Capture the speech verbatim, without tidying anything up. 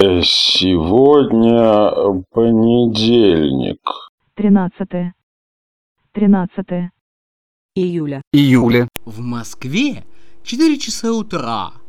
Сегодня понедельник. Тринадцатое. Тринадцатое. Июля. Июля. В Москве четыре часа утра.